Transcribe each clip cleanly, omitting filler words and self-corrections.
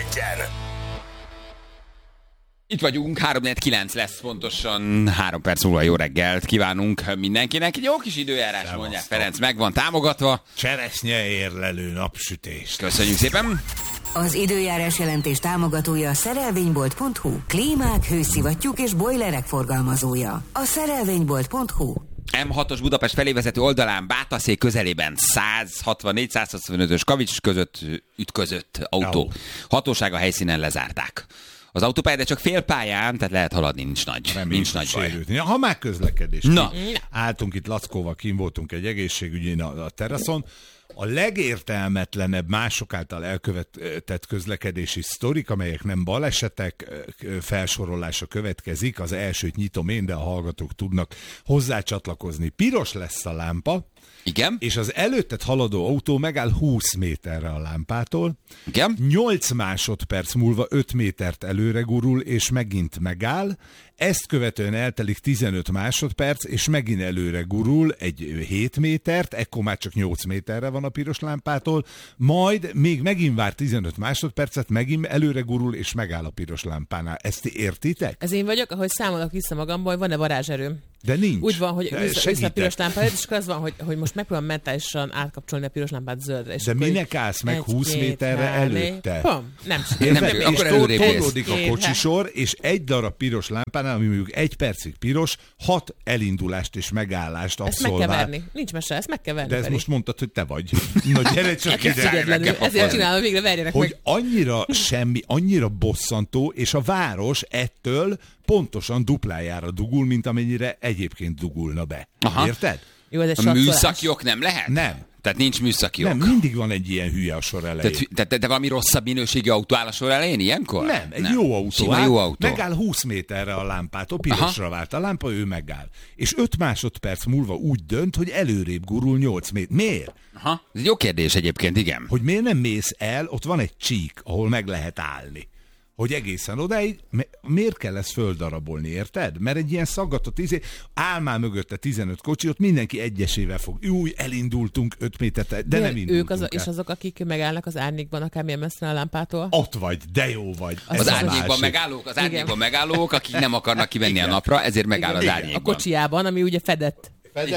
Kejfejancsen. Itt vagyunk, 3:49 lesz pontosan, 3 perc múlva jó reggelt kívánunk mindenkinek. Egy jó kis időjárás, mondják, Ferenc, meg van támogatva. Cseresznye érlelő napsütés. Köszönjük szépen. Az időjárás jelentés támogatója a szerelvénybolt.hu, klímák, hőszivattyúk és bojlerek forgalmazója. A szerelvénybolt.hu. M6-os Budapest felé vezető oldalán Bátaszék közelében 164-165-ös kavics között ütközött autó. Hatóság a helyszínen lezárták az autópályát, de csak fél pályán, tehát lehet haladni, nincs nagy baj. Ha már közlekedés. Na. Álltunk itt Lackóval, kim voltunk egy egészségügyin a teraszon. A legértelmetlenebb mások által elkövetett közlekedési sztorik, amelyek nem balesetek, felsorolása következik. Az elsőt nyitom én, de a hallgatók tudnak hozzácsatlakozni. Piros lesz a lámpa. Igen. És az előtted haladó autó megáll 20 méterre a lámpától. Igen. 8 másodperc múlva 5 métert előre gurul, és megint megáll. Ezt követően eltelik 15 másodperc, és megint előre gurul egy 7 métert, ekkor már csak 8 méterre van a piros lámpától, majd még megint vár 15 másodpercet, megint előre gurul, és megáll a piros lámpánál. Ezt ti értitek? Ez én vagyok, ahogy számolok vissza magamból, hogy van-e varázserőm. De nincs. Úgy van, hogy vissza a piros lámpára, és az van, hogy most megpróbálom mentálisan átkapcsolni a piros lámpát zöldre. És de minek állsz meg 20 méterre előtte? Nem. Akkor előrébb tolódik a kocsisor, és egy darab piros lámpánál, ami mondjuk 1 percig piros, 6 elindulást és megállást abszolvál. Ezt meg kell verni. Nincs mese, ezt meg kell verni. De ezt most mondtad, hogy te vagy. Na gyere csak ide. Ezért csinálom, végre verjenek hogy meg. annyira annyira bosszantó, és a város ettől pontosan duplájára dugul, mint amennyire egyébként dugulna be. Aha. Érted? Jó, ez a műszaki ok nem lehet? Nem. Tehát nincs műszaki ok? Nem, mindig van egy ilyen hülye a sor elején. Tehát de valami rosszabb minőségi autó áll a sor elején ilyenkor? Nem, egy jó autó. Sima jó autó. Megáll 20 méterre a lámpától, pirosra vált a lámpa, ő megáll. És 5 másodperc múlva úgy dönt, hogy előrébb gurul 8 méter. Miért? Aha, ez egy jó kérdés egyébként, igen. Hogy miért nem mész el, ott van egy csík, ahol meg lehet állni. Hogy egészen odáig, miért kell ezt földarabolni, érted? Mert egy ilyen szaggatott áll már mögötte 15 kocsi, ott mindenki egyesével fog. Új, elindultunk 5 métert, de nem indultunk ők és azok, akik megállnak az árnyékban, akármilyen messzre a lámpától? Ott vagy, de jó vagy. Az árnyékban megállók, akik nem akarnak kivenni a napra, ezért megáll az árnyékban. A kocsijában, ami ugye fedett.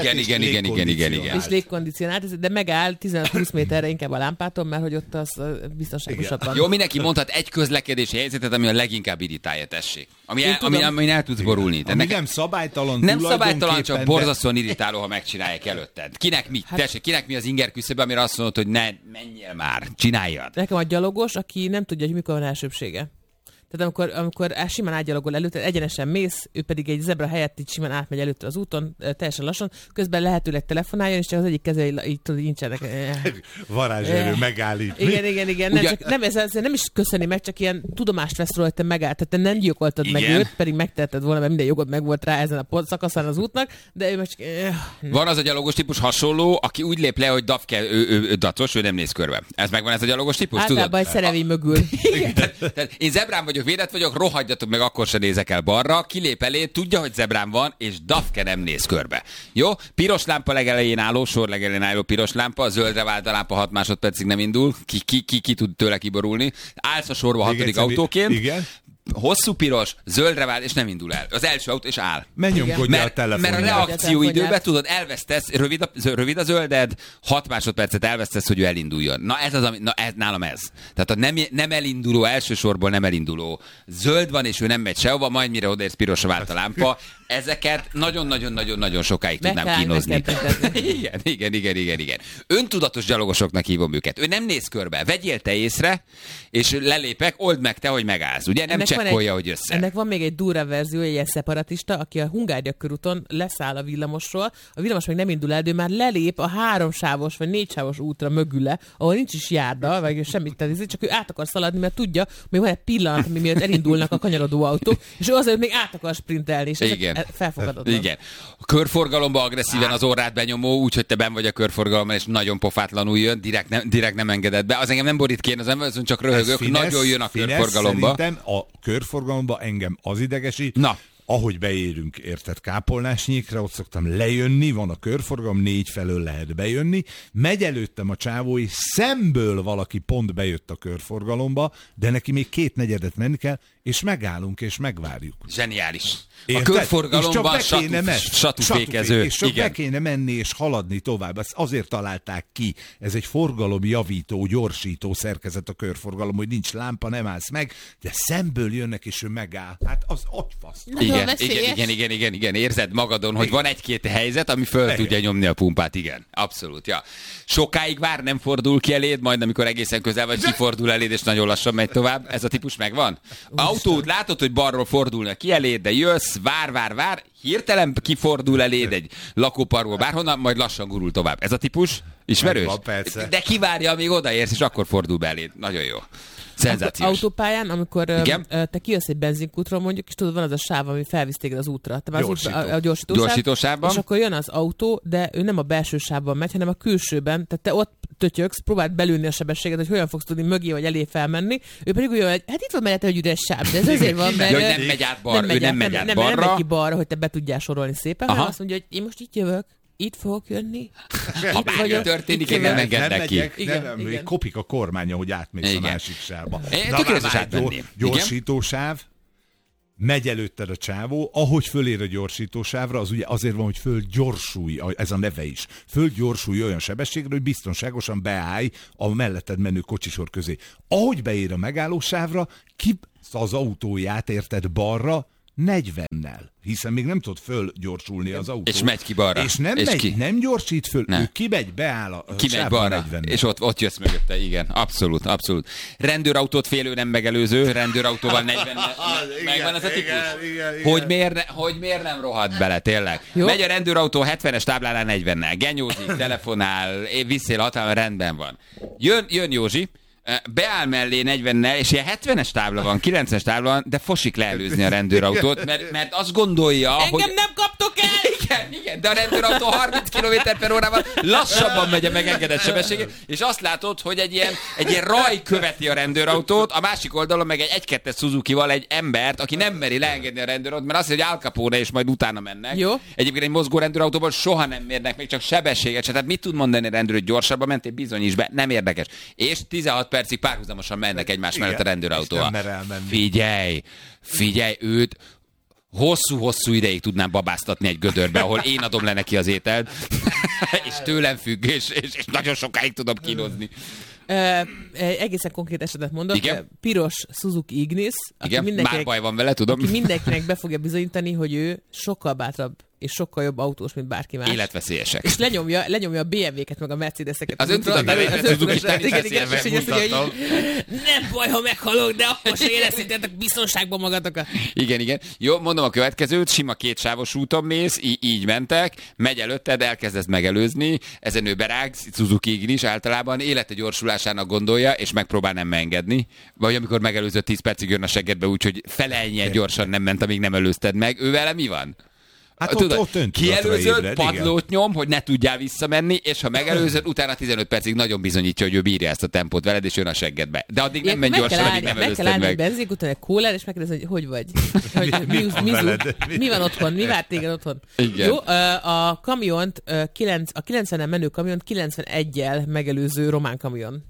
Igen. És légkondicionált, de megáll 15-20 méterre inkább a lámpától, mert hogy ott az biztonságosabban. Jó, mindenki mondhat egy közlekedési helyzetet, ami a leginkább irritálja, tessék. Ami el tudsz borulni. Ami nem szabálytalan, nem szabálytalan, csak borzasztóan irritáló, ha megcsinálják előtted. Kinek mi? Tessék, kinek mi az inger küszöbe, amire azt mondod, hogy ne menjél már, csináljad. Nekem a gyalogos, aki nem tudja, hogy mikor van elsőbsége. Tehát amikor simán átgyalogol előtte, egyenesen mész, ő pedig egy zebra helyett így simán átmegy előtte az úton, teljesen lassan, közben lehetőleg telefonáljon, és csak az egyik keze így tudod, nincsenek. Varázserő megállít. Igen. Nem is köszöni meg, csak ilyen tudomást vesz róla, hogy te megállt. Tehát te nem gyilkoltad meg őt, pedig megteheted volna, mert minden jogod megvolt rá ezen a szakaszán az útnak, de ő meg csak... Van az a gyalogos típus hasonló, aki úgy lép le, hogy ő datos, ő nem néz körbe. Ez megvan ez a gyalogos típus, tudod? Általában egy szerelvény mögül. Tehát én zebrán vagyok, védett vagyok, rohadjatok meg, akkor sem nézek el balra, kilép elé, tudja, hogy zebrán van, és dafke nem néz körbe. Jó? Piros lámpa legelején álló, sor legelején álló piros lámpa, zöldre vált a lámpa 6 másodpercig nem indul, ki tud tőle kiborulni. Állsz a sorba 6. autóként. Igen. Hosszú piros, zöldre vált, és nem indul el. Az első autó, és áll. Menjomkodja a telefonját. Mert a reakcióidőben, tudod, elvesztesz, rövid a zölded, 6 másodpercet elvesztesz, hogy ő elinduljon. Na ez nálam ez. Tehát a nem elinduló, elsősorból nem elinduló. Zöld van, és ő nem megy sehova, majd mire odaérsz, pirosra vált a lámpa. Ezeket nagyon-nagyon-nagyon sokáig tudnám kínozni. Igen. Öntudatos gyalogosoknak hívom őket. Ő nem néz körbe. Vegyél te észre, és lelépek, old meg te, hogy megállsz. Ugye? Nem csekkolja, hogy össze. Ennek van még egy durva verzió, egy ilyen szeparatista, aki a Hungária körúton leszáll a villamosról, a villamos még nem indul el, de ő már lelép a 3 sávos vagy 4 sávos útra mögüle, ahol nincs is járda, vagy semmit tenni, csak ő át akar szaladni, mert tudja, hogy van egy pillanat, ami miatt elindulnak a kanyarodó autók, és ő azért még át akar sprintelni, és felfogadott. Igen. A körforgalomba agresszíven az orrát benyomó, úgyhogy te benn vagy a körforgalomban, és nagyon pofátlanul jön, direkt nem engedett be. Az engem nem borít ki, az ember, csak röhögök, nagyon jön a körforgalomba. Szerintem a körforgalomba engem az idegesít. Na. ahogy beérünk, érted, Kápolnásnyékre, ott szoktam lejönni, van a körforgalom, 4 felől lehet bejönni, megy előttem a csávó, és szemből valaki pont bejött a körforgalomba, de neki még 2/4 menni kell, és megállunk, és megvárjuk. Zseniális. Érted? A körforgalomban satúfékező. És csak be kéne menni és haladni tovább. Ezt azért találták ki. Ez egy forgalomjavító, gyorsító szerkezet a körforgalom, hogy nincs lámpa, nem állsz meg, de szemből jönnek, és ő megáll. Hát az agyfasz. Igen. Érzed magadon, hogy van egy-két helyzet, ami föl tudja nyomni a pumpát. Igen, abszolút. Ja. Sokáig vár, nem fordul ki eléd, majd amikor egészen közel vagy, kifordul eléd, és nagyon lassan megy tovább. Ez a típus megvan? Autót látod, hogy balról fordulnak ki eléd, de jössz, vár, hirtelen kifordul eléd egy lakóparkból bárhonnan, majd lassan gurul tovább. Ez a típus ismerős? Megvan, de kivárja, amíg odaérsz, és akkor fordul be eléd. Nagyon jó. Szenzációs. Autópályán, amikor te kijössz egy benzinkútról mondjuk, és tudod, van az a sáv, ami felvisz téged az útra. Te a gyorsítósávban. És akkor jön az autó, de ő nem a belső sávban megy, hanem a külsőben. Tehát te ott tötyöksz, próbáld belülni a sebességet, hogy hogyan fogsz tudni mögé vagy elé felmenni. Ő pedig úgy, hogy hát itt van mellette egy üres sáv, de ez azért van, mert hogy nem megy át balra. Nem megy ki balra, hogy te be tudjál sorolni szépen, hanem azt mondja, hogy én most itt jövök. Itt fogok jönni. Ha bármi történik, én nem engednek ki. Nem, kopik a kormánya, hogy átmész a másik sávba. Tökéletes átmenni. Gyorsítósáv, megy előtted a csávó, ahogy fölér a gyorsítósávra, az ugye azért van, hogy fölgyorsulj, ez a neve is. Fölgyorsulj olyan sebességre, hogy biztonságosan beállj a melletted menő kocsisor közé. Ahogy beér a megállósávra, az autóját, érted, balra, 40-nel, hiszen még nem tud fölgyorsulni az autó. És megy ki balra. És nem gyorsít föl, ő kimegy, beáll a sávba balra, 40-nel. És ott jössz mögötte, igen, abszolút. Rendőrautót félő nem megelőző, rendőrautóval 40-nel. Megvan az a típus? Igen. Hogy miért nem rohadt bele, tényleg? Jó. Megy a rendőrautó 70-es táblánál 40-nel, genyózik, telefonál, viszél hatalma, rendben van. Jön Józsi, beáll mellé 40-nel, és ilyen 70-es tábla van, 90-es tábla van, de fosik leelőzni a rendőrautót, mert azt gondolja, hogy... Engem nem kaptok el! Igen, de a rendőrautó 30 km/h lassabban megy a megengedett sebességgel, és azt látod, hogy egy ilyen raj követi a rendőrautót, a másik oldalon meg egy 1-2-es Suzuki-val egy embert, aki nem meri leengedni a rendőrautót, mert azt mondja, hogy Al Capone, és majd utána mennek. Jó. Egyébként egy mozgó rendőrautóból soha nem mérnek meg, csak sebességet se. Tehát mit tud mondani a rendőr, hogy gyorsabban mentél, bizonyíts be, nem érdekes. És 16 percig párhuzamosan mennek egymás mellett a rendőrautóval. Figyelj, őt hosszú ideig tudnám babáztatni egy gödörbe, ahol én adom le neki az ételt, és tőlem függ, és nagyon sokáig tudom kínozni. Egészen konkrét esetet mondok. Igen? Piros Suzuki Ignis. Igen, már baj van vele, tudom. Aki mindenkinek be fogja bizonyítani, hogy ő sokkal bátrabb és sokkal jobb autós, mint bárki más. Életveszélyesek. És lenyomja a BMW-ket, meg a Mercedes-eket. Az öntudatban Suzuki nem baj, ha meghalok, de akkor se éreztétek biztonságban magatokat. Igen. Jó, mondom a következőt, sima kétsávos úton mész, így mentek, megy előtted, elkezdesz megelőzni, ezen ő berág, Suzuki Ignis általában élete gyorsulásának gondolja, és megpróbál nem engedni. Vagy amikor megelőzött 10 percig jön a seggedbe, úgyhogy feleljen gyorsan nem ment, amíg nem előzted meg. Ő vele mi van? Hát ott kielőzött, padlót nyom, hogy ne tudjál visszamenni, és ha megelőzött, utána 15 percig nagyon bizonyítja, hogy ő bírja ezt a tempót veled, és jön a seggedbe. De addig nem menj gyorsan, addig nem előzted meg. Meg kell állni egy benzinkúton, egy kólán, és megkérdezni, hogy vagy? Mi van otthon? Mi várt téged otthon? Igen. Jó, a kamiont, a 90-en menő kamiont 91-jel megelőző román kamion.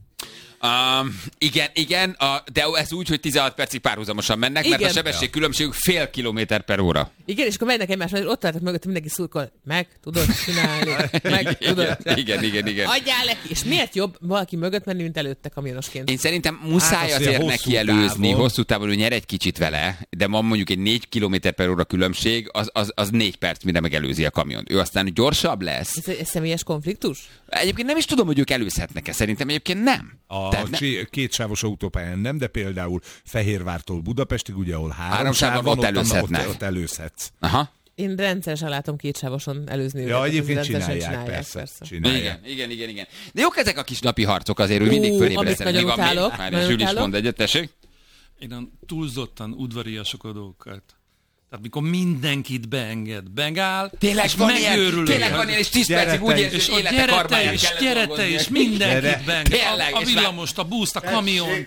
Igen, de ez úgy, hogy 16 percig párhuzamosan mennek, igen, mert a sebességkülönbségük fél kilométer per óra. Igen, és akkor mennek egymásra, és ott álltak mögött, mindenki szurkol, meg tudod csinálni, meg tudod. Igen. Adjál neki, és miért jobb valaki mögött menni, mint előtte kamionosként? Én szerintem muszáj azért neki előzni, hosszú távon, hogy nyer egy kicsit vele, de ma mondjuk egy 4 kilométer per óra különbség, az 4 perc, mire megelőzi a kamion. Ő aztán gyorsabb lesz. Ez személyes konfliktus? Egyébként nem is tudom, hogy ők előzhetnek-e, szerintem egyébként nem. Kétsávos autópályán nem, de például Fehérvártól Budapestig, ugye, ahol 3 sáv van, ott előzhetsz. Aha. Én rendszeresen látom kétsávoson előzni. Ja, egyébként csinálják, persze. Igen. De jók ezek a kis napi harcok azért, hogy mindig fölébredzen. Amit nagyon utálok. Már Zsül is mond egyet, tessék. Én a túlzottan udvariasokodókat. Tehát mikor mindenkit beenged, megáll, tényleg van ilyen, és 10 percig úgy érzi, hogy élete karmáján kellett gyere te is, mindenkit beenged. A villamost, a buszt, a kamiont.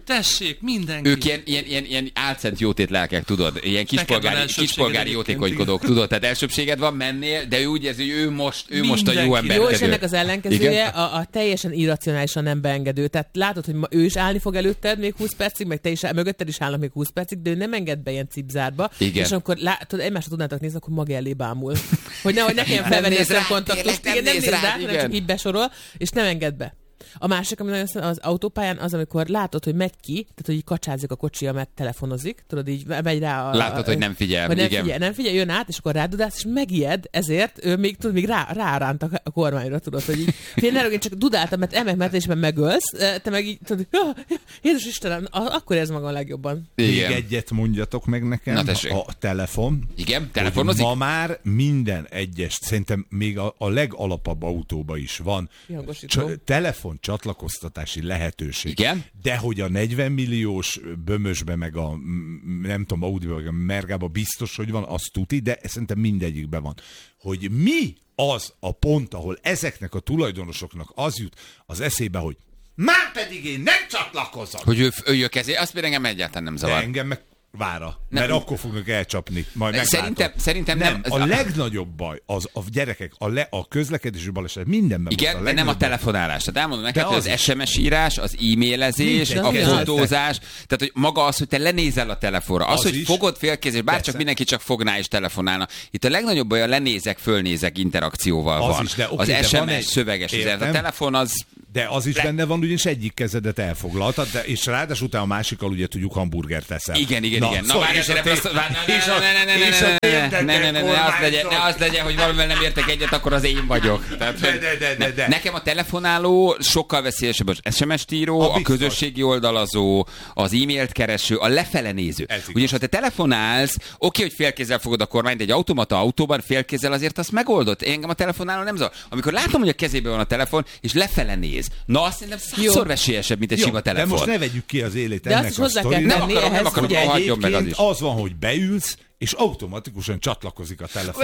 tessék, mindenki. Ők ilyen álcent jótét lelkek, tudod? Ilyen kispolgári jótékonykodók, tudod? Tehát elsőbséged van, mennél, de ő úgy érzi, hogy ő most a jó ember. Jó, és ennek az ellenkezője a teljesen irracionálisan nem beengedő. Tehát látod, hogy ő is állni fog előtted még 20 percig, meg te is mögötted is állnak még 20 percig, de ő nem enged be ilyen cipzárba. Igen. És amikor látod, egymásra tudnátok nézni, akkor maga elé bámul. Hogy nehogy ne kelljen felvenni a szemkontaktust. Igen, nem néz rá, hanem csak így besorol, és nem enged be. A másik, ami nagyon az autópályán, az, amikor látod, hogy megy ki, tehát hogy így kacsázik a kocsia, mert telefonozik, tudod, így megy rá látod, hogy nem figyel. Nem figyel, jön át, és akkor rádudálsz, és megijed, ezért ő még ráránt a kormányra, tudod, hogy így. Én csak dudáltam, mert emelkedésben megölsz, te meg így, tudod, Jézus Istenem, akkor érz magam a legjobban. Még egyet mondjatok meg nekem, a telefon. Igen, telefonozik? Ma már minden egyes, szerintem még a legalapabb autóba is van telefoncsatlakoztatási lehetőség. Igen? De hogy a 40 milliós bömösbe, meg a nem tudom, Audiba, meg a Mergába biztos, hogy van, az tuti, de szerintem mindegyikben van. Hogy mi az a pont, ahol ezeknek a tulajdonosoknak az jut az eszébe, hogy már pedig én nem csatlakozom. Hogy ő jön kezé, azt például engem egyáltalán nem zavar. De engem meg vára, mert akkor fognak elcsapni. Majd szerintem nem. A legnagyobb baj az a gyerekek, a közlekedési baleset mindenben. Igen, de nem a telefonálás. Tehát elmondom neked, hogy az SMS írás, az e-mailezés, a fotózás, tehát hogy maga az, hogy te lenézel a telefonra, az hogy fogod félkézés, bárcsak mindenki csak fogná és telefonálna. Itt a legnagyobb baj a lenézek, fölnézek interakcióval van. Az SMS szöveges, a telefon az... De az is benne van, ugyanis egyik kezedet elfoglaltad, és ráadásul utána a másikkal ugye tudjuk hamburgert teszel. Igen. Na várj, ne az legyen, hogy valamivel nem értek egyet, akkor az én vagyok. De. Nekem a telefonáló sokkal veszélyesebb az SMS-t író, a közösségi oldalazó, az e-mailt kereső, a lefele néző. Ugyanis ha te telefonálsz, oké, hogy félkézzel fogod a kormányt, de egy automata autóban félkézzel azért azt megoldott. Engem a telefonáló nem zavar. Amikor látom, hogy a kezében van a telefon, és lefele néz. Na azt szerintem 100-szor veszélyesebb, mint egy sima telefon. De most ne vegyük ki az élét de ennek a sztorinak. Nem akarom, hagyjon meg az is. Az van, hogy beülsz, és automatikusan csatlakozik a telefon.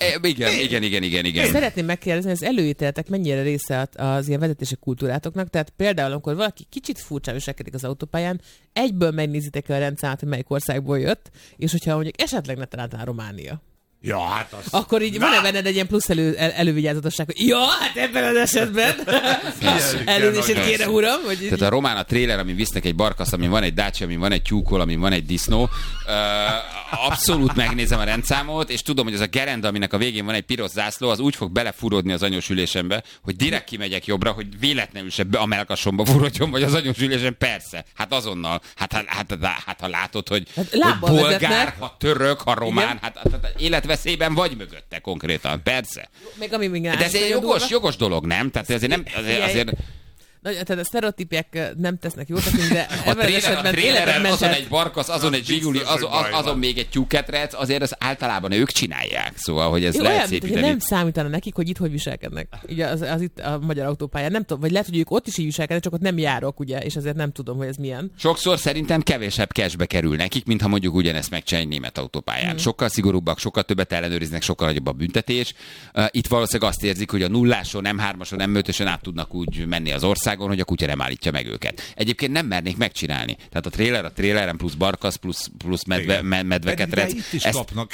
Igen. Szeretném megkérdezni, hogy az előítéletek mennyire része az ilyen vezetési kultúrátoknak, tehát például, amikor valaki kicsit furcsán viselkedik az autópályán, egyből megnézitek a rendszámát, hogy melyik országból jött, és hogyha mondjuk esetleg ne találtál Románia. Ja, hát az... Akkor így van-e benned egy ilyen plusz elővigyázatosság, hogy ja, hát ebben az esetben elnézést kérem, uram. Hogy... Tehát a román a tréler, amin visznek egy barkasz, amin van egy Dacia, amin van egy tyúkol, amin van egy disznó. Abszolút megnézem a rendszámot, és tudom, hogy az a gerenda, aminek a végén van egy piros zászló, az úgy fog belefurodni az anyós ülésembe, hogy direkt kimegyek jobbra, hogy véletlenül se a melkasomba furodjon, vagy az anyós ülésen, persze. Hát azonnal. Hát ha látod, hogy bolgár, ha török, ha román, hát életveszélyben vagy mögötte konkrétan, persze. Még ami még de ez egy jogos dolog, nem? Tehát azért nem... Azért... Tehát a sztereotípiek nem tesznek jót, de a tréleren azon egy barkasz, azon egy zsiguli, azon még egy tyúketrec, azért az általában ők csinálják, szóval, hogy ez jó, lehet olyan, szépíteni. Nem számítana nekik, hogy itt hogy viselkednek. Ugye az itt a magyar autópályán, nem tudom, vagy lehet, hogy ők ott is így viselkednek, csak ott nem járok, ugye, és ezért nem tudom, hogy ez milyen. Sokszor szerintem kevesebb cashbe kerül nekik, mintha mondjuk ugyanezt megcsinálni német autópályán. Sokkal szigorúbbak, sokkal többet ellenőriznek, sokkal nagyobb a büntetés. Itt valószínűleg azt érzik, hogy a nulláson, M3-ason, M5-ösen át tudnak úgy menni az országon, hogy a kutya nem állítja meg őket. Egyébként nem mernék megcsinálni. Tehát a tréleren plusz barkasz, plusz medveketrec. Itt is kapnak.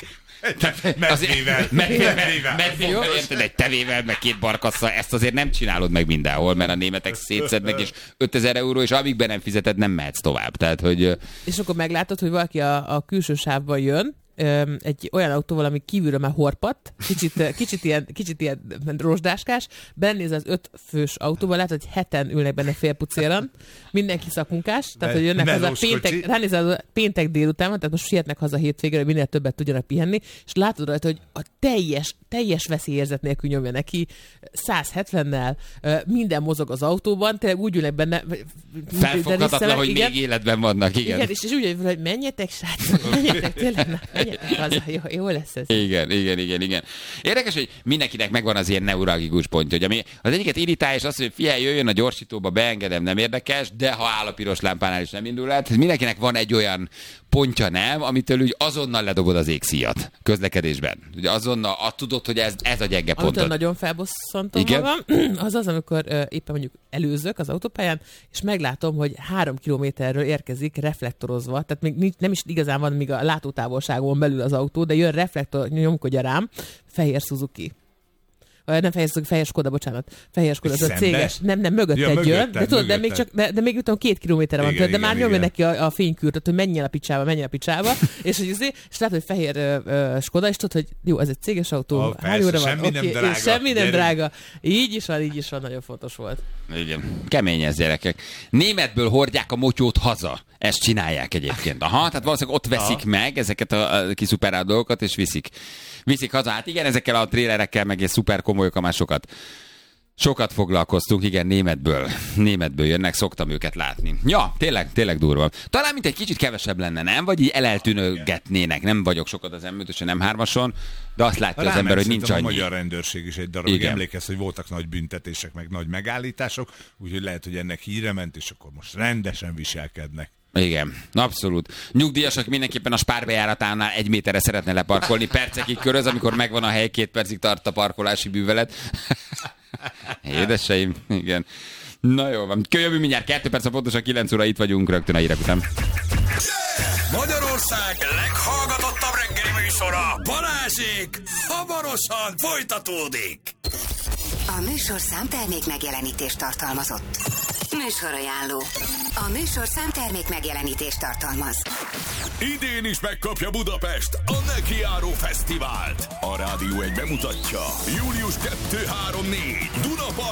Medvével, érted, egy tevével, meg 2 barkasszal, ezt azért nem csinálod meg mindenhol, mert a németek szétszednek, és 5000 euró, és amíg be nem fizeted, nem mehetsz tovább. Tehát, hogy... És akkor meglátod, hogy valaki a külső sávban jön, egy olyan autóval, ami kívülről már horpadt, kicsit ilyen rozsdáskás, benéz az 5 fős autóval, látod, hogy 7-en ülnek benne félpucéran, mindenki szakunkás, tehát hogy jönnek haza péntek délután, tehát most sietnek haza hétvégére, hogy minél többet tudjanak pihenni, és látod rajta, hogy a teljes veszélyérzet nélkül nyomja neki, 170-nel, minden mozog az autóban, tényleg úgy ülnek benne. Felfoghatatlan, hogy még életben vannak, igen. És úgy, hogy menjetek, srácok, menjetek, tényleg, jó lesz ez. Igen. Érdekes, hogy mindenkinek megvan az ilyen neuralgikus pontja, hogy ami az egyiket irritál, és azt mondja, hogy figyelj, jöjjön a gyorsítóba, beengedem, nem érdekes, de ha áll a piros lámpánál is nem indul el. Mindenkinek van egy olyan pontja nem, amitől úgy azonnal ledobod az égszíjat közlekedésben. Ugye azonnal tudod, hogy ez a gyenge pontod. Amitől nagyon felbosszantom magam, az, amikor éppen mondjuk előzök az autópályán, és meglátom, hogy 3 kilométerről érkezik reflektorozva, tehát még nem is igazán van még a látótávolságon belül az autó, de jön reflektor, nyomkodja rám, fehér Suzuki. Nem fehér Skoda, bocsánat. Fehér Skoda, az a céges. Nem, mögötted jön. De tudod, de még utána 2 kilométerre van tőle, de már nyomja neki a fénykürtöt, hogy menjen a picsába. És látod, hogy fehér Skoda, és tudod, hogy jó, ez egy céges autó, hány óra van? Semmi nem drága. Így is van, nagyon fontos volt. Igen, kemény ez, gyerekek. Németből hordják a motyót haza. Ezt csinálják egyébként. Aha, tehát valószínűleg ott veszik meg ezeket a kiszuperált dolgokat, és viszik haza. Hát igen, ezekkel a trélerekkel, meg ilyen szuper komolyok, már sokat foglalkoztunk, igen, németből jönnek, szoktam őket látni. Ja, tényleg durva. Talán mint egy kicsit kevesebb lenne, nem? Vagy így eltűnőgetnének. Nem vagyok sokat az M5-ösen, nem 3-ason, de azt látja az ember, hogy nincs annyi. A magyar rendőrség is egy darabig emlékez, hogy voltak nagy büntetések, meg nagy megállítások, úgyhogy lehet, hogy ennek híre ment, és akkor most rendesen viselkednek. Igen, abszolút. Nyugdíjasok mindenképpen a Spár bejáratánál 1 méterre szeretne leparkolni, percekig köröz, amikor megvan a hely, 2 percig tart a parkolási művelet. Édeseim, igen. Na jó van. Jövő mindjárt 2 perc, pontosan 9 óra, itt vagyunk rögtön a hírek után. Magyarország leghallgatottabb reggeli műsora, Balázsék, hamarosan folytatódik. A műsorszám termék megjelenítést tartalmazott. Műsorajánló. A műsorszám termék megjelenítést tartalmaz. Idén is megkapja Budapest a Nekiáró Fesztivált. A Rádió 1 bemutatja. Július 2-3-4 Dunaparton